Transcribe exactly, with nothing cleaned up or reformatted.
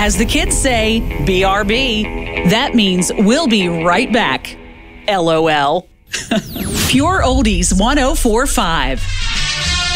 As the kids say, B R B. That means we'll be right back. LOL. Pure Oldies one oh four point five.